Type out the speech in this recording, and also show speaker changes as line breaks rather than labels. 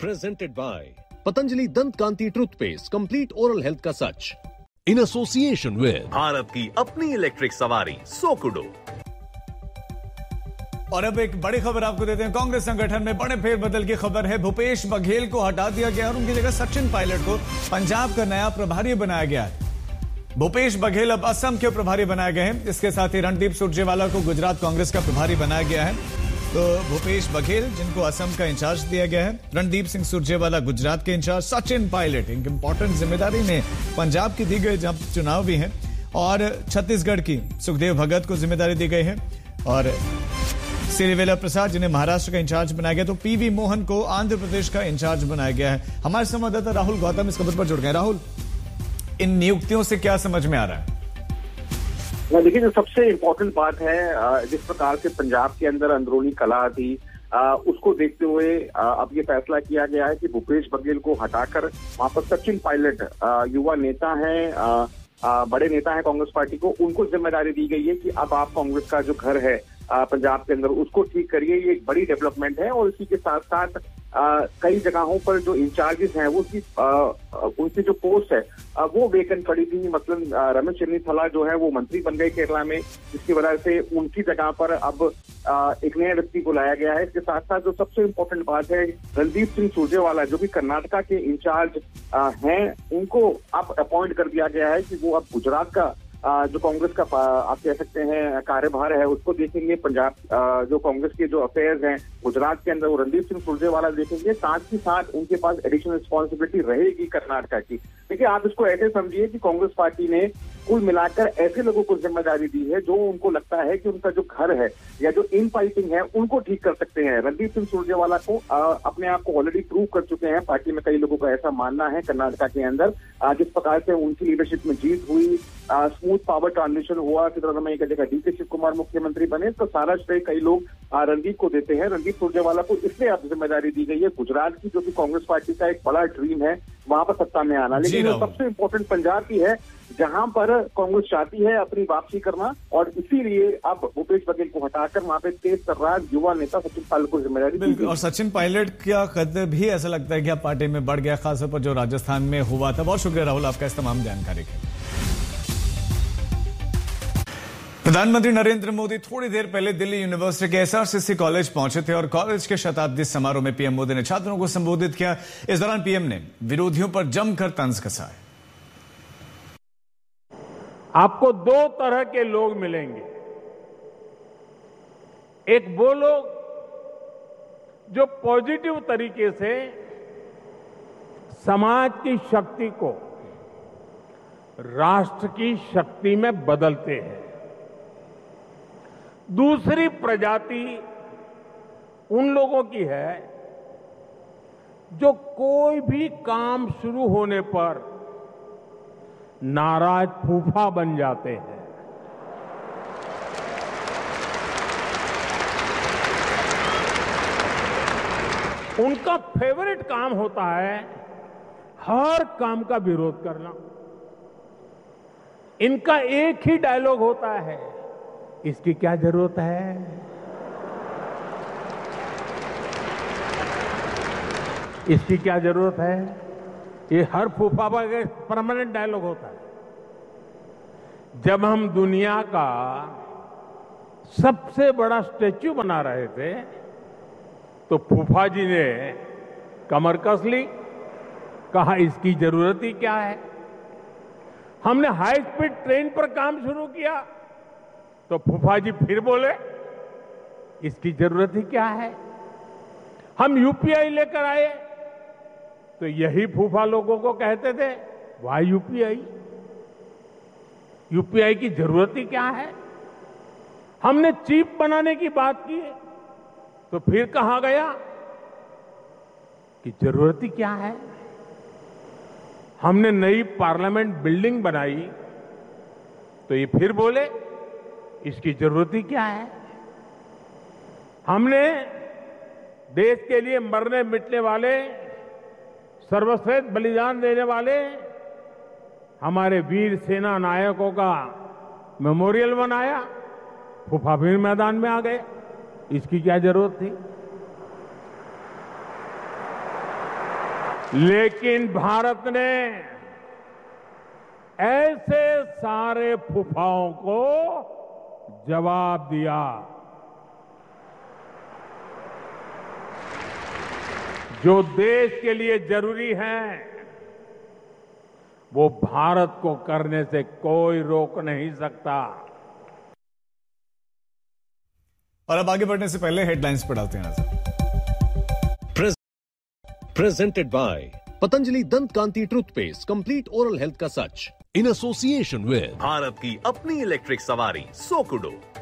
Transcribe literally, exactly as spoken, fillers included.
Presented by Patanjali Dant Kanti Toothpaste, complete oral health का सच. In association with
Bharat की अपनी electric सवारी सोकुडो.
और अब एक बड़ी खबर आपको देते हैं. कांग्रेस संगठन में बड़े फेरबदल की खबर है. भूपेश बघेल को हटा दिया गया और उनकी जगह सचिन पायलट को पंजाब का नया प्रभारी बनाया गया है. भूपेश बघेल अब असम के प्रभारी बनाए गए हैं. इसके साथ ही रणदीप सुरजेवाला को गुजरात कांग्रेस का प्रभारी बनाया गया है. तो भूपेश बघेल जिनको असम का इंचार्ज दिया गया है, रणदीप सिंह सुरजेवाला गुजरात के इंचार्ज, सचिन पायलट एक इंपॉर्टेंट जिम्मेदारी ने पंजाब की दी गई जब चुनाव भी है, और छत्तीसगढ़ की सुखदेव भगत को जिम्मेदारी दी गई है, और सिरिवेला प्रसाद जिन्हें महाराष्ट्र का इंचार्ज बनाया गया. तो पीवी मोहन को आंध्र प्रदेश का इंचार्ज बनाया गया है. हमारे संवाददाता राहुल गौतम इस खबर पर जुड़ गए. राहुल, इन नियुक्तियों से क्या समझ में आ रहा है?
देखिए, जो सबसे इम्पोर्टेंट बात है, जिस प्रकार से पंजाब के अंदर अंदरूनी कलह थी, उसको देखते हुए अब ये फैसला किया गया है कि भूपेश बघेल को हटाकर वहां पर सचिन पायलट, युवा नेता हैं, बड़े नेता हैं कांग्रेस पार्टी को, उनको जिम्मेदारी दी गई है कि अब आप कांग्रेस का जो घर है पंजाब के अंदर उसको ठीक करिए. ये एक बड़ी डेवलपमेंट है. और इसी के साथ साथ आ, कई जगहों पर जो इंचार्जेस हैं वो उसकी उनकी जो पोस्ट है आ, वो वेकेंट पड़ी थी. मतलब रमेश चन्नीथला जो है वो मंत्री बन गए केरला में, जिसकी वजह से उनकी जगह पर अब आ, एक नया व्यक्ति को लाया गया है. इसके साथ साथ जो सबसे इम्पोर्टेंट बात है, रणदीप सिंह सुरजेवाला जो भी कर्नाटका के इंचार्ज हैं, उनको अब अपॉइंट कर दिया गया है कि वो अब गुजरात का जो कांग्रेस का आप कह सकते हैं कार्यभार है उसको देखेंगे. पंजाब जो कांग्रेस के जो अफेयर्स हैं गुजरात के अंदर वो रणदीप सिंह सुरजेवाला देखेंगे. साथ ही साथ उनके पास एडिशनल रिस्पॉन्सिबिलिटी रहेगी कर्नाटका की. देखिए, आप इसको ऐसे समझिए कि कांग्रेस पार्टी ने कुल मिलाकर ऐसे लोगों को जिम्मेदारी दी है जो उनको लगता है कि उनका जो घर है या जो इन फाइटिंग है उनको ठीक कर सकते हैं. रणदीप सिंह सुरजेवाला को आ, अपने आप को ऑलरेडी प्रूव कर चुके हैं. पार्टी में कई लोगों का ऐसा मानना है कर्नाटका के अंदर, जिस प्रकार से उनकी लीडरशिप में जीत हुई, स्मूथ पावर ट्रांजिशन हुआ, सिद्धरामैया की जगह डी के शिव कुमार मुख्यमंत्री बने, तो सारा श्रेय कई लोग रणदीप को देते हैं. रणदीप सुरजेवाला को इसलिए अब जिम्मेदारी दी गई है गुजरात की, जो कि कांग्रेस पार्टी का एक बड़ा ड्रीम है वहां पर सत्ता में आना. लेकिन सबसे इम्पोर्टेंट पंजाब की है जहां पर कांग्रेस चाहती है अपनी वापसी करना, और इसीलिए अब भूपेश बघेल को हटाकर वहां पे तेज तर्रार युवा नेता सचिन पायलट को जिम्मेदारी दी गई.
और सचिन पायलट का कद भी ऐसा लगता है कि अब पार्टी में बढ़ गया, खासतौर पर जो राजस्थान में हुआ था. बहुत शुक्रिया राहुल आपका इस तमाम जानकारी के. प्रधानमंत्री नरेंद्र मोदी थोड़ी देर पहले दिल्ली यूनिवर्सिटी के एसआरसीसी कॉलेज पहुंचे थे और कॉलेज के शताब्दी समारोह में पीएम मोदी ने छात्रों को संबोधित किया. इस दौरान पीएम ने विरोधियों पर जमकर तंज कसा.
आपको दो तरह के लोग मिलेंगे. एक वो लोग जो पॉजिटिव तरीके से समाज की शक्ति को राष्ट्र की शक्ति में बदलते हैं. दूसरी प्रजाति उन लोगों की है जो कोई भी काम शुरू होने पर नाराज फूफा बन जाते हैं. उनका फेवरेट काम होता है हर काम का विरोध करना. इनका एक ही डायलॉग होता है, इसकी क्या जरूरत है. इसकी क्या जरूरत है. ये हर फूफा का परमानेंट डायलॉग होता है. जब हम दुनिया का सबसे बड़ा स्टैच्यू बना रहे थे तो फूफा जी ने कमर कस ली, कहा इसकी जरूरत ही क्या है. हमने हाई स्पीड ट्रेन पर काम शुरू किया तो फूफा जी फिर बोले इसकी जरूरत ही क्या है. हम यूपीआई लेकर आए तो यही फूफा लोगों को कहते थे वाई यूपीआई, यूपीआई की जरूरत ही क्या है. हमने चिप बनाने की बात की तो फिर कहा गया कि जरूरत ही क्या है. हमने नई पार्लियामेंट बिल्डिंग बनाई तो ये फिर बोले इसकी जरूरत ही क्या है. हमने देश के लिए मरने मिटने वाले, सर्वश्रेष्ठ बलिदान देने वाले हमारे वीर सेना नायकों का मेमोरियल बनाया, फूफा फिर मैदान में आ गए. इसकी क्या जरूरत थी. लेकिन भारत ने ऐसे सारे फूफाओं को जवाब दिया। जो देश के लिए जरूरी है वो भारत को करने से कोई रोक नहीं सकता।
और अब आगे बढ़ने से पहले हेडलाइंस पर डालते हैं नजर।
प्रेजेंटेड बाय पतंजलि दंत कांति टूथपेस्ट, कंप्लीट ओरल हेल्थ का सच, इन एसोसिएशन विद
भारत की अपनी इलेक्ट्रिक सवारी सोकुडो।